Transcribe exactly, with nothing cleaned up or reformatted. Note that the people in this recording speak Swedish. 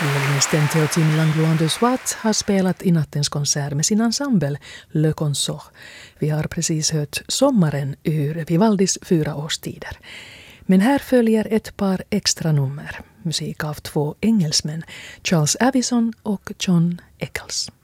Violinisten Théotime Langlois de Swat har spelat i nattens konsert med sin ensemble Le Consort. Vi har precis hört Sommaren ur Vivaldis Fyra årstider. Men här följer ett par extra nummer. Musik av två engelsmän, Charles Avison och John Eccles.